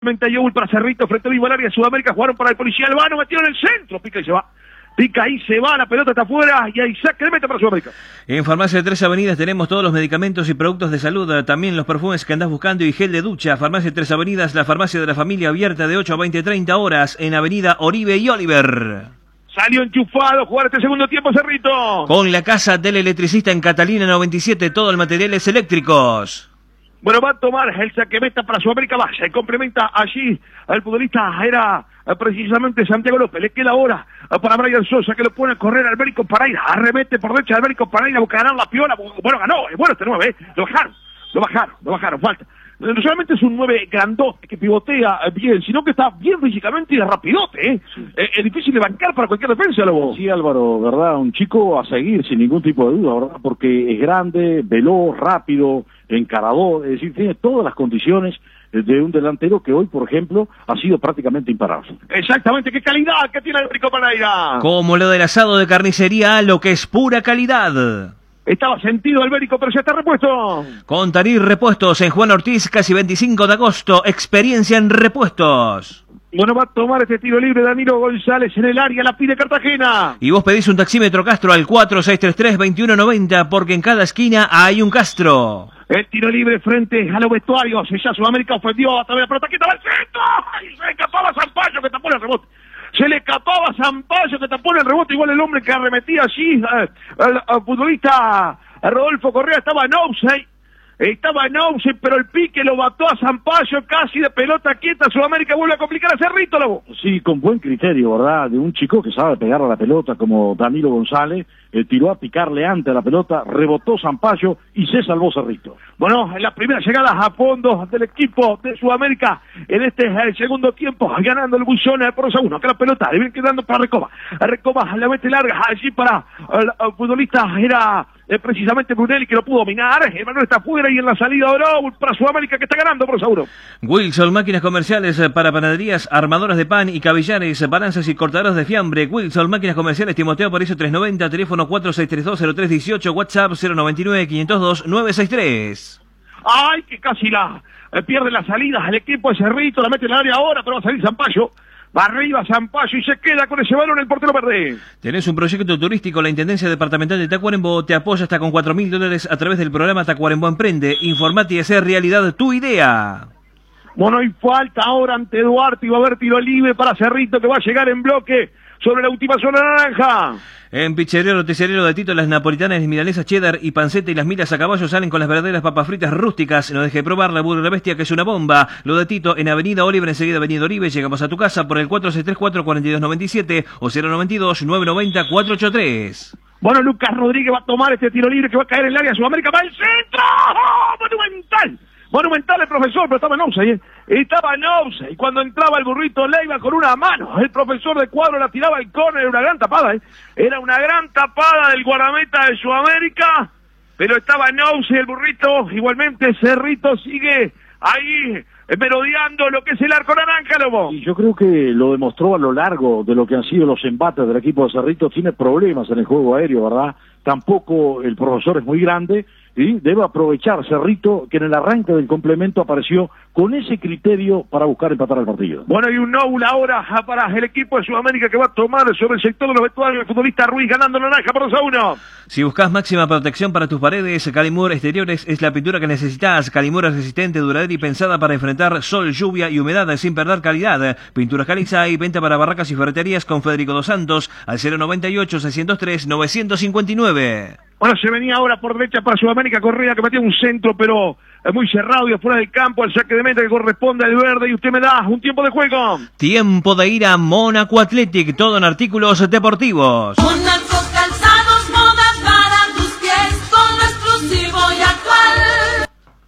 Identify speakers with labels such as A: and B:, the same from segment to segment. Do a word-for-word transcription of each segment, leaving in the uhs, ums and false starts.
A: Youl para Cerrito, frente a Vivo al área de Sudamérica, jugaron para el policía Albano, metieron en el centro, pica y se va. Pica ahí, se va, la pelota está afuera y ahí saque de meta para Sudamérica.
B: En Farmacia de Tres Avenidas tenemos todos los medicamentos y productos de salud, también los perfumes que andás buscando y gel de ducha. Farmacia de Tres Avenidas, la farmacia de la familia, abierta de ocho a veinte, treinta horas en Avenida Oribe y Oliver.
A: Salió enchufado, jugar este segundo tiempo Cerrito.
B: Con la casa del electricista en Catalina noventa y siete, todo el materiales eléctricos.
A: Bueno, va a tomar el saque meta para Sudamérica, vaya, y complementa allí al futbolista, era precisamente Santiago López, le queda ahora para Brian Sosa, que lo pone a correr al Albérico Paraíba, arremete por derecha al Albérico Paraíba, busca ganar la piola, bueno, ganó, es bueno este nueve, ¿eh? lo bajaron, lo bajaron, lo bajaron, falta. No solamente es un nueve grandote que pivotea bien, sino que está bien físicamente y rapidote, ¿eh? Sí. Eh, es difícil de bancar para cualquier defensa, Lobo.
C: Sí, Álvaro, ¿verdad? Un chico a seguir sin ningún tipo de duda, ¿verdad? Porque es grande, veloz, rápido, encarador, es decir, tiene todas las condiciones de un delantero que hoy, por ejemplo, ha sido prácticamente imparable.
A: Exactamente, qué calidad que tiene el Albérico Paraíba.
B: Como lo del asado de carnicería, lo que es pura calidad.
A: Estaba sentido Albérico, pero ya está repuesto.
B: Con Tarir Repuestos en Juan Ortiz, casi veinticinco de agosto. Experiencia en repuestos.
A: Bueno, va a tomar este tiro libre Danilo González en el área, la pide Cartagena.
B: Y vos pedís un taxímetro Castro al cuatro seis tres tres, dos uno nueve cero, porque en cada esquina hay un Castro.
A: El tiro libre frente a los vestuarios. Ya Sudamérica ofendió a través de la pelota. ¡Aquí estaba el centro! ¡Y se escapaba Zampayo que tapó el rebote! Se le escapaba a Zampayo que tapó el rebote, igual el hombre que arremetía allí, eh, el, el futbolista Rodolfo Correa estaba en offside, estaba en offside, pero el pique lo mató a Zampayo casi de pelota quieta. Sudamérica vuelve a complicar a Cerrito, Lobo.
C: Sí, con buen criterio, ¿verdad? De un chico que sabe pegar a la pelota como Danilo González, eh, tiró a picarle antes a la pelota, rebotó Zampayo y se salvó Cerrito.
A: Bueno, en las primeras llegadas a fondo del equipo de Sudamérica en este el segundo tiempo, ganando el Bullón por dos a uno. Acá la pelota le viene quedando para Recoba. Recoba la mete larga allí para el, el futbolista, era eh, precisamente Brunelli que lo pudo dominar. Emanuel está afuera y en la salida Oro para Sudamérica que está ganando por dos a uno.
B: Wilson, máquinas comerciales para panaderías, armadoras de pan y cabillares, balanzas y cortadores de fiambre. Wilson, máquinas comerciales, Timoteo Aparicio trescientos noventa, teléfono cuatro seis tres dos, cero tres uno ocho, WhatsApp cero noventa y nueve, quinientos dos, nueve sesenta y tres.
A: Ay, que casi la eh, pierde la salida el equipo de Cerrito, la mete en el área ahora, pero va a salir Zampayo. Va arriba Zampayo y se queda con ese balón el portero verde.
B: Tenés un proyecto turístico, la Intendencia Departamental de Tacuarembó te apoya hasta con cuatro mil dólares a través del programa Tacuarembó Emprende. Informate y hacer realidad tu idea.
A: Bueno, hay falta ahora ante Duarte y va a haber tiro libre para Cerrito que va a llegar en bloque sobre la última zona naranja.
B: En Pizzería Roticerero de Tito, las napolitanas, milanesas cheddar y panceta y las milas a caballo salen con las verdaderas papas fritas rústicas. No deje de probar la burra la bestia, que es una bomba. Lo de Tito en Avenida Oliver, enseguida Avenida Oribe. Llegamos a tu casa por el cuatro seis tres cuatro, cuatro dos nueve siete o cero noventa y dos, nueve noventa, cuatro ochenta y tres.
A: Bueno, Lucas Rodríguez va a tomar este tiro libre que va a caer en el área Sudamérica. ¡Va el centro! ¡Oh, monumental! Monumental el profesor, pero estaba en offside, ¿eh? Estaba en offside, y cuando entraba el burrito Leiva con una mano, el profesor de cuadro la tiraba al córner, era una gran tapada, ¿eh? Era una gran tapada del guardameta de Sudamérica, pero estaba en offside el burrito. Igualmente Cerrito sigue ahí merodeando lo que es el arco naranja, Lobo.
C: Y yo creo que lo demostró a lo largo de lo que han sido los embates del equipo de Cerrito. Tiene problemas en el juego aéreo, ¿verdad? Tampoco el profesor es muy grande y debe aprovechar Cerrito, que en el arranque del complemento apareció con ese criterio para buscar empatar el partido.
A: Bueno, hay un Noble ahora para el equipo de Sudamérica que va a tomar sobre el sector de los vestuarios el futbolista Ruiz, ganando naranja por dos a uno.
B: Si buscas máxima protección para tus paredes, Calimur Exteriores es la pintura que necesitas. Calimur es resistente, duradera y pensada para enfrentar sol, lluvia y humedad sin perder calidad. Pinturas Caliza y venta para barracas y ferreterías con Federico Dos Santos al cero noventa y ocho, seiscientos tres, novecientos cincuenta y nueve.
A: Bueno, se venía ahora por derecha para Sudamérica, Correa que metía un centro, pero es muy cerrado y afuera del campo, el saque de meta que corresponde al verde, y usted me da un tiempo de juego.
B: Tiempo de ir a Mónaco Athletic, todo en artículos deportivos.
D: Mónaco Calzados, moda para tus pies, con lo exclusivo y actual.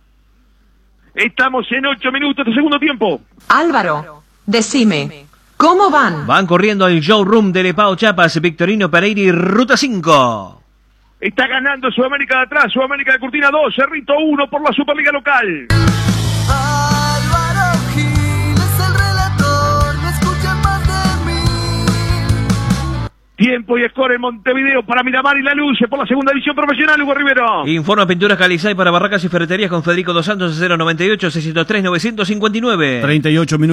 A: Estamos en ocho minutos de segundo tiempo.
E: Álvaro, decime, ¿cómo van?
B: Van corriendo al showroom de Lepao Chiapas, Victorino Pereira y Ruta cinco.
A: Está ganando Sudamérica de atrás, Sudamérica de Cortina dos, Cerrito uno por la Superliga local.
F: Álvaro Gil es el relator, no escuchen más de mí.
A: tiempo y score en Montevideo para Miramar y La Luce por la segunda división profesional, Hugo Rivero.
B: Informa Pinturas Calizay para barracas y ferreterías con Federico Dos Santos, cero noventa y ocho, seiscientos tres, novecientos cincuenta y nueve.
F: treinta y ocho minutos.